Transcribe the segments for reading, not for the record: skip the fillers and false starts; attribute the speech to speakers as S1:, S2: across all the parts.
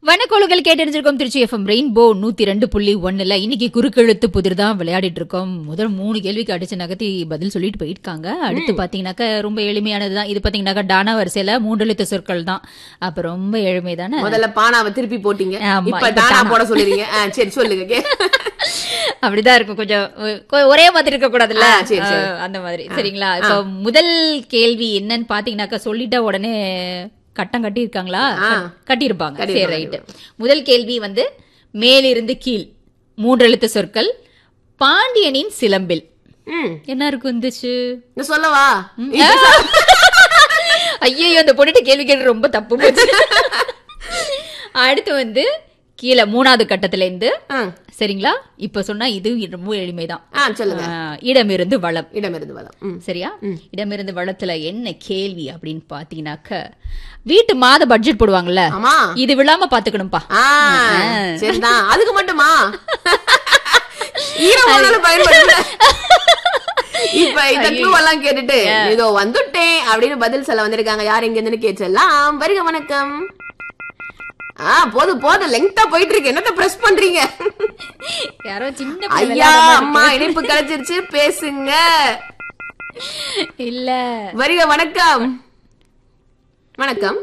S1: வணக்கோளுகள் கேட்டறிஞ்சிருக்கோம் Trichy FM rainbow 102.1. இன்னைக்கு குறுக்கெழுத்து புதிர் தான் விளையாடிட்டு இருக்கோம். முதல் 3 கேள்விக்கு அடிச்சு நகர்த்தி பதில் சொல்லிட்டு போயிருக்காங்க. அடுத்து பாத்தீங்கன்னாக்கா ரொம்ப எளிமையானதுதான். இது பாத்தீங்கன்னாக்கா டானா வரிசையில 3 எழுத்து சொற்கள் தான். அப்ப ரொம்ப எளிமைதானே.
S2: முதல்ல பானாவை திருப்பி போட்டீங்க, இப்ப டானா போட சொல்லுறீங்க. சரி சொல்லுங்க.
S1: அப்படிதான் இருக்கும், கொஞ்சம் ஒரே மாதிரி இருக்க கூடாதுல்ல, அந்த மாதிரி. சரிங்களா? இப்ப முதல் கேள்வி என்னன்னு பாத்தீங்கன்னாக்கா சொல்லிட்டா உடனே கட்டம் கட்டி இருக்காங்களா? கட்டியிருப்பாங்க. சரி, ரைட். முதல் கேள்வி மேலிருந்து கீழ் 3 எழுத்து சொற்கள். பாண்டியனின் சிலம்பில் என்ன இருக்கு வந்துச்சு
S2: சொல்லவா?
S1: ஐயோ, அந்த பொண்ணுட்டு கேள்வி கேட்டு ரொம்ப தப்பு போச்சு. அடுத்து கீழே 3வது கட்டத்துல இருந்து. சரிங்களா? இப்ப சொன்னா இது ரொம்ப எளிமைதான்.
S2: சொல்லுங்க.
S1: இடமிருந்து வளம்.
S2: இடமிருந்து வளம்.
S1: சரியா? இடமிருந்து வளத்துல என்ன கேள்வி அப்படின்னு பாத்தீங்கன்னாக்க, வீட்டு மாத பட்ஜெட் போடுவாங்கல்ல, இது விழாம பாத்துக்கணும்பா.
S2: சரிதான். அதுக்கு மட்டுமா பயன்படுத்த இப்ப இந்த க்ளூ எல்லாம் கேட்டுட்டு இதோ வந்துட்டேன் அப்படின்னு பதில் சொல்ல வந்திருக்காங்க. யார் எங்க இருந்து கேட்கலாம்? வருக வணக்கம். போதும் லெங்தா போயிட்டு இருக்கு, என்னத்த பிரஸ் பண்றீங்க?
S1: யாரோ சின்ன
S2: ஐயா அம்மா இணைப்பு கிடைச்சிருச்சு, பேசுங்க.
S1: இல்ல,
S2: வருக வணக்கம். வணக்கம்.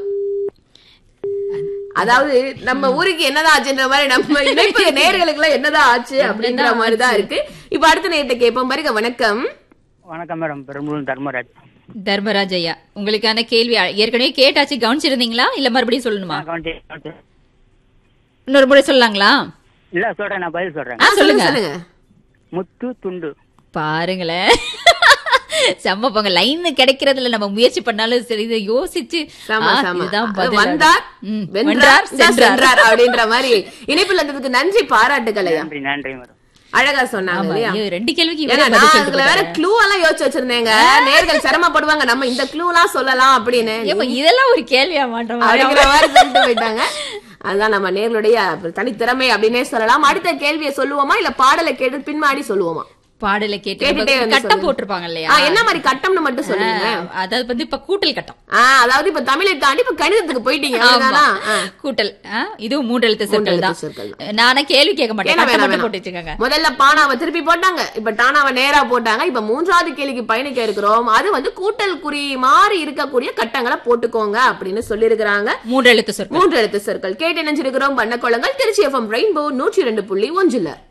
S2: அதாவது நம்ம ஊருக்கு என்னதான் ஆச்சுன்ற மாதிரி நம்ம இணைப்பு நேர்களுக்கு எல்லாம் என்னதான் ஆச்சு அப்படின்ற மாதிரிதான் இருக்கு. இப்ப அடுத்த நேரத்தை கேட்போம். வருக வணக்கம்.
S3: வணக்கம் மேடம், பெரும்பலூர் தர்மராஜ்.
S1: தர்மராஜ் ஐயா, உங்களுக்கான கேள்வி ஏற்கனவே கேட்டாச்சு, கவனிச்சிருந்தீங்களா இல்ல மறுபடியும் சொல்லணுமா? இன்னொரு முறை சொல்லலாங்களா?
S3: இல்ல சொல்றேன், நான் பதில் சொல்றேன்.
S2: சொல்லுங்க.
S3: முத்து துண்டு.
S1: பாருங்களேன், செம்ம போங்க. லைன் கிடைக்கிறதுல நம்ம முயற்சி பண்ணாலும் சரி, இதை யோசிச்சு
S2: அப்படின்ற மாதிரி இணைப்புல இருந்ததுக்கு நன்றி, பாராட்டுகள்.
S3: நன்றி நன்றி மேடம்,
S2: அழகா சொன்னாங்க.
S1: 2 கேள்விக்கு
S2: வேற க்ளூ எல்லாம் யோசிச்சு வச்சிருந்தேங்க. நேர்கள் சிரமப்படுவாங்க, நம்ம இந்த க்ளூ எல்லாம் சொல்லலாம் அப்படின்னு.
S1: இதெல்லாம் ஒரு கேள்வியா மாட்டோம்
S2: அப்படிங்கிற மாதிரி சொல்லிட்டு போயிட்டாங்க. அதுதான் நம்ம நேர்களுடைய தனித்திறமை அப்படின்னே சொல்லலாம். அடுத்த கேள்வியை சொல்லுவோமா இல்ல பாடலை கேட்டு பின்மாடி சொல்லுவோமா?
S1: பாடல கேட்டுட்டே கட்டம் போட்டிருப்பாங்க இல்லையா?
S2: என்ன மாதிரி கட்டம்னு மட்டும் சொல்லுங்க.
S1: அதாவது இப்ப கூட்டல் கட்டம்.
S2: அதாவது இப்ப தமிழை தாண்டி இப்ப கணிதத்துக்கு போயிட்டீங்க.
S1: கூட்டல். இதுவும் 3 எழுத்து சொற்கள் தான். நானே கேள்வி கேட்க மாட்டேன்.
S2: முதல்ல பானாவை திருப்பி போட்டாங்க, இப்ப டானாவை நேரா போட்டாங்க. இப்ப 3வது கேள்விக்கு பயணிக்க இருக்கிறோம். அது கூட்டல் குறி மாறி இருக்கக்கூடிய கட்டங்களை போட்டுக்கோங்க அப்படின்னு சொல்லி இருக்கிறாங்க.
S1: 3 எழுத்து சொற்கள்.
S2: 3 எழுத்து சொற்கள் கேட்டு நினைச்சிருக்கிறோம். பண்ண கொள்ளுங்கள். Trichy FM rainbow 102.1.